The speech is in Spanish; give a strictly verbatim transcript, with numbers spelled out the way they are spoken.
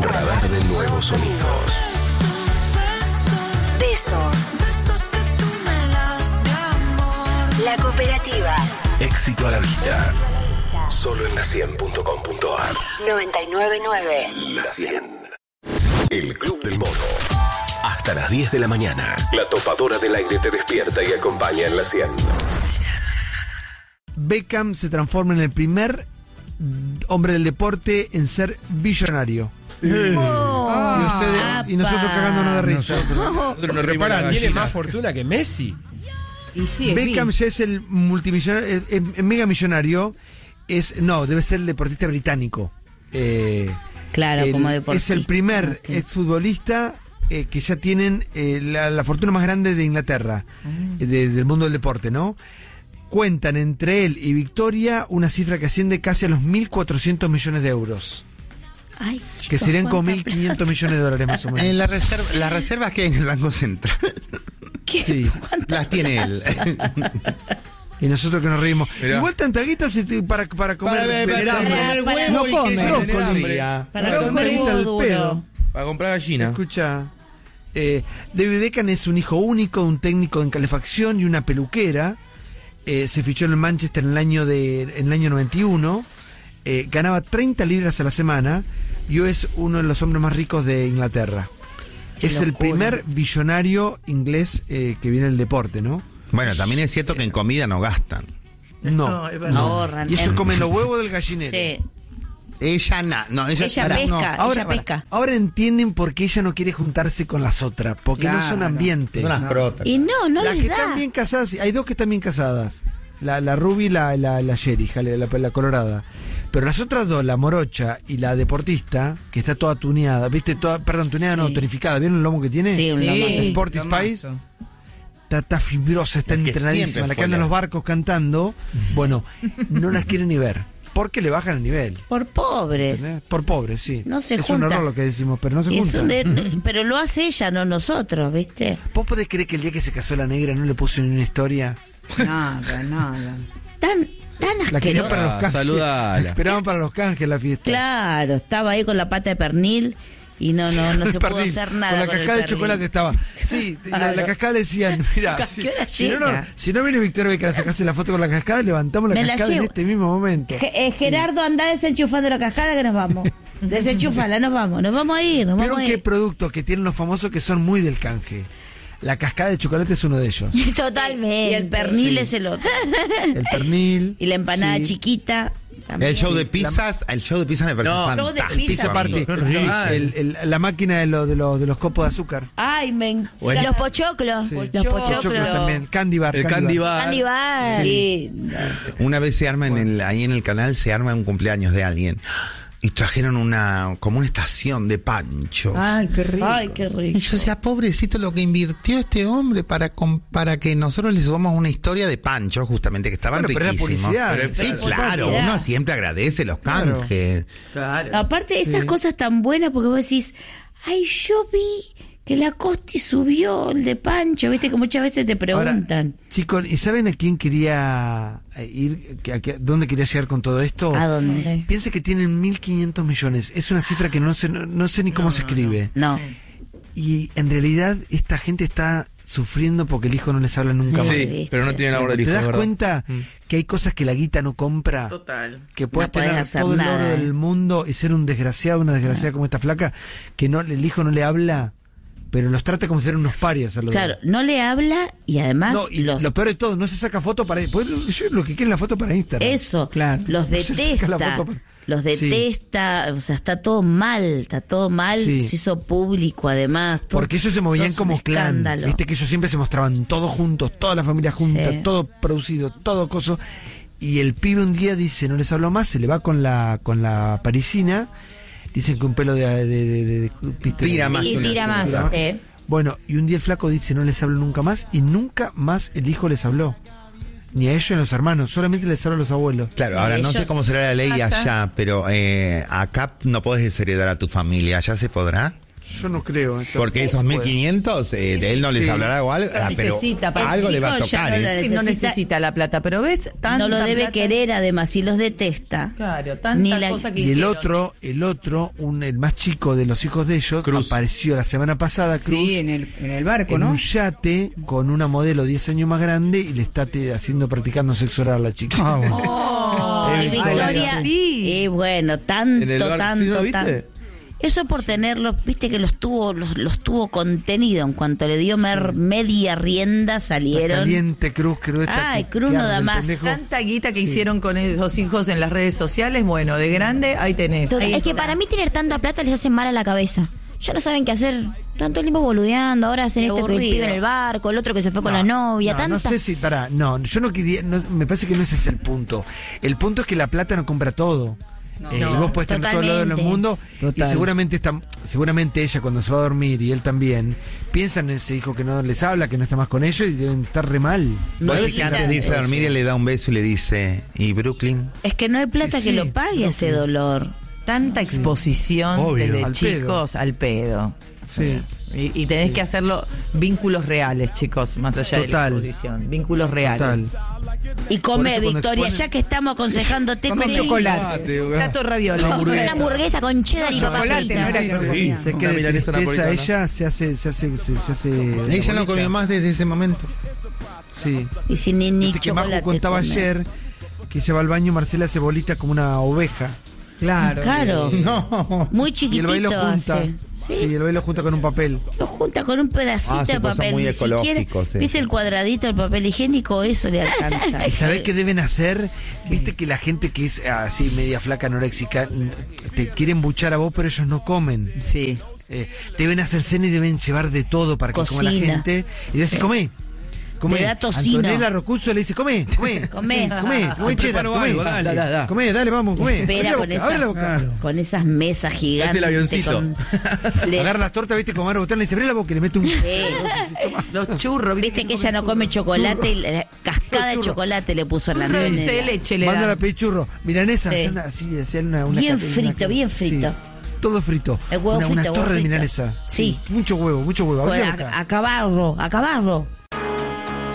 Un radar de nuevos sonidos. Besos. La cooperativa. Éxito a la vista. Solo en la cien punto com punto a r. noventa y nueve punto nueve. La cien. El Club del Mono. Hasta las diez de la mañana. La topadora del aire te despierta y acompaña en la cien. Beckham se transforma en el primer hombre del deporte en ser billonario. Oh. Y, ustedes, y nosotros cagándonos de risa. Nosotros nos reparan, tiene más fortuna que Messi. Y sí, Beckham bien. ya es el multimillonario, es, es, es mega millonario. Es, no, debe ser el deportista británico. Eh, Claro, el, como deportista. Es el primer Okay. exfutbolista eh, que ya tienen eh, la, la fortuna más grande de Inglaterra, mm. eh, de, del mundo del deporte, ¿no? Cuentan entre él y Victoria una cifra que asciende casi a los mil cuatrocientos millones de euros. Ay, chicos, Que serían como ¿cuánta mil quinientos millones de dólares más o menos. En la reserva, las reservas que hay en el Banco Central. ¿Qué? Sí. Las tiene él. Y nosotros que nos reímos. Mirá. Igual tanta guita se te- para, para comer. Para, para, verano. para comer para- huevo no y come, que brócoli. tener hambre. Para Para comer comer huevo al duro. pedo. Para comprar gallina. Escucha, eh, David Beckham es un hijo único, un técnico en calefacción y una peluquera. Eh, se fichó en el Manchester en el año de en el año noventa y uno. Eh, ganaba treinta libras a la semana y hoy es uno de los hombres más ricos de Inglaterra. Qué es el locura. primer billonario inglés eh, que viene del deporte, ¿no? Bueno, también es cierto que en comida no gastan. No, No, es verdad. no. Ahorran. Y ellos En- comen los huevos del gallinero. Sí. Ella na, no, ella, Ella pará, pesca. no. Ahora, Ella pesca. ahora entienden por qué ella no quiere juntarse con las otras, porque no son Claro. ambiente. Son unas crotas. Y no, no Las les que da. están bien casadas, hay dos que están bien casadas. La, la Ruby y la, la, la Sherry, la, la, la colorada. Pero las otras dos, la morocha y la deportista, que está toda tuneada, ¿viste? Toda, perdón, tuneada Sí. no, tonificada. ¿Vieron el lomo que tiene? Sí, un Sí. lomo. Sporty Lomazo. Spice. Está, está fibrosa, está Es que entrenadísima. siempre La que fue anda en la- los barcos cantando. Bueno, no las quieren ni ver. Porque le bajan el nivel. Por pobres. ¿Entendés? Por pobres, sí. No se es junta. un error lo que decimos, pero no se Es juntan. un de- pero lo hace ella, no nosotros, ¿viste? ¿Vos podés creer que el día que se casó la negra no le puso ni una historia? Nada, nada. Tan, tan La quería asqueroso. para los canjes. Saludala. La esperaban para los canjes la fiesta. Claro, estaba ahí con la pata de pernil y no, no, no El se pudo pernil, hacer nada. Con la con el cascada de pernil. chocolate estaba. Sí, la, la Claro. cascada decían, mira, ¿A si, qué hora si no, no, llega? si no viene Victoria Beckham a sacarse la foto con la cascada, levantamos la Me la cascada en llevo. este mismo momento. Ge- eh, Gerardo, anda desenchufando la cascada que nos vamos. Desenchufala, nos vamos, nos vamos a ir, nos Pero vamos a qué ir. productos que tienen los famosos que son muy del canje. La cascada de chocolate es uno de ellos. Totalmente. Y el pernil Sí. es el otro. El pernil. Y la empanada sí. chiquita. también. El show de Sí, pizzas, el show de pizzas me parece No, show de fantástico. pizza Pizza party. Qué rico. Sí, el- el- la máquina de, lo- de, lo- de los copos de azúcar. Ay, me encanta. Bueno. Los pochoclos. Sí. Los Pochoclos. pochoclos. también. Candy bar. El candy bar. Candy bar. Sí. Una vez se arma en el, ahí en el canal, se arma un cumpleaños de alguien. Y trajeron una, como una estación de panchos. Ay, qué rico. Ay, qué rico. Y yo decía, pobrecito lo que invirtió este hombre para com- para que nosotros le subamos una historia de panchos, justamente, que estaban Bueno, pero era riquísimos. publicidad. Pero- Sí, pero- claro, publicidad. uno siempre agradece los Claro. canjes. Claro. Aparte de esas Sí. cosas tan buenas, porque vos decís, ay, yo vi que la Costi subió el de Pancho, viste que muchas veces te preguntan. Ahora, chicos, ¿y saben a quién quería eh, ir? ¿A qué- ¿Dónde quería llegar con todo esto? ¿A dónde? Piensa que tienen mil quinientos millones. Es una cifra que no sé, no, no sé ni cómo se escribe. No. Y en realidad esta gente está sufriendo porque el hijo no les habla nunca más. Sí. Sí, pero no tiene la hora del ¿Te hijo, das ¿verdad? cuenta Mm. que hay cosas que la guita no compra? Total. Que puedes No podés tener hacer todo el nada, oro eh. del mundo y ser un desgraciado, una desgraciada como esta flaca, que no el hijo no le habla, pero los trata como si fueran unos parias a los Claro, dos. no le habla y además No, y los... lo peor de todo, no se saca foto para... Pues, yo lo que quieren la foto para Instagram. Eso, Claro. los No se saca la detesta, foto para- los Sí. detesta, o sea, está todo mal, está todo mal, Sí. se hizo público además. todo- Porque ellos se movían todo es como un clan. escándalo. Viste que ellos siempre se mostraban todos juntos, toda la familia junta, Sí. todo producido, todo coso. Y el pibe un día dice, no les hablo más, se le va con la con la parisina. Dicen que un pelo de... de, de, de- de- ¿viste? Tira más. Y tira más. Tira más. Eh, Bueno, y un día el flaco dice, no les hablo nunca más. Y nunca más el hijo les habló. Ni a ellos ni a los hermanos, solamente les hablo a los abuelos. Claro, ahora no Ellos- sé cómo será la ley Pasa. allá, pero eh, acá no podés desheredar a tu familia. ¿Allá se podrá? Yo no creo. Entonces, Porque esos mil quinientos, eh, de él no les Sí. hablará o algo, Lo ah, pero necesita para- algo El le va a chico ya tocar. no ¿eh? la Que no necesita- necesita la plata, pero ves, tanta No lo debe plata- querer, además, y los detesta. Claro, tanta Ni la- cosa que y el hicieron. otro, el otro, un, el más chico de los hijos de ellos, Cruz. apareció la semana pasada, Cruz, Sí, en el, en el barco, en ¿no? un yate con una modelo diez años más grande y le está te- haciendo, practicando sexo oral a la chica. Ah, bueno. Oh, Eh, y Victoria, sí. y bueno, tanto, En el bar, tanto, ¿sí lo viste? tanto. Eso por tenerlos, viste que los tuvo, los, los tuvo contenido. En cuanto le dio mer- media rienda, Está salieron. caliente, Cruz, Cruz está Ay, que- Cruz que no arde da el más. pendejo. Tanta guita que hicieron con esos hijos en las redes sociales, bueno, de grande, ahí tenés. Total, Ahí es que está. para mí tener tanta plata les hace mal a la cabeza. Ya no saben qué hacer. Tanto el tiempo boludeando, ahora hacen Qué esto que el aburrido. pibe en el barco, el otro que se fue con No, la novia, no, tanta. no sé si, pará, no, yo no quería, no, me parece que no ese es el punto. El punto es que la plata no compra todo. Eh, No, y vos puedes tener todo el lado del totalmente. mundo y Total. seguramente está, seguramente ella cuando se va a dormir y él también piensan en ese hijo que no les habla, que no está más con ellos y deben estar re mal. No Vos es decís que antes de irse a dormir él le da un beso y le dice, ¿y Brooklyn? Es que no hay plata Sí, que sí, lo pague no, ese sí. dolor. Tanta exposición Obvio. desde Al chicos al pedo. Sí. Y, y tenés que hacerlo vínculos reales, chicos, más allá de la Total. exposición. Vínculos reales. Total. Y come, eso cuando Victoria, exponen- ya que estamos aconsejándote, Come come chocolate. Plato raviola. Una hamburguesa con cheddar y papas Chocolate, fritas. no era que no comía. Se Una queda de milanesa tristeza, napolitana. ella se hace, se hace, se, se hace. Ella no comió más desde ese momento. Sí. y sin ni, ni Viste que Majo chocolate. contaba come. ayer que ella va al baño, Marcela hace bolita como una oveja. Claro. Claro. No. Muy Y el baile chiquitito lo junta. hace. Sí, Sí, el baile lo junta con un papel. lo junta con un pedacito Ah, se de puso papel. muy Ni siquiera, ecológico, sí. ¿viste el cuadradito del papel higiénico? Eso le alcanza. ¿Y sabés qué deben hacer? Viste que la gente que es así media flaca, anoréxica, te quieren buchar a vos, pero ellos no comen. Sí. Eh, deben hacer cena y deben llevar de todo para que coma la Cocina. gente. Y le dice, Sí. comé. Comé. Te da tocino. Antonella Rocuzzo le dice, comé, comé. Comé. Sí, comé, comé cheddar, Preparo comé. algo, dale. Da, da. Comé, dale, vamos, comé. Espera Abre la con, boca, esa- abre la boca. con esas mesas gigantes. el avioncito. con- le- Agarra las tortas, viste, con Maro Botán, le dice, abre la boca y le mete un... Sí. Los churros, Viste que ella no come chocolate y la cascada de Churro. chocolate le puso en la Churro dulce de nena. leche le Manda dan. la pechurro. Milanesa, Sí. hacían una- así, hacían una, una Bien cate- frito, una- bien frito. Sí, todo frito. El huevo una, frito, una huevo torre de frito. milanesa. Sí. Mucho huevo, mucho huevo. Con- Abrí la boca. a, a caballo, a caballo.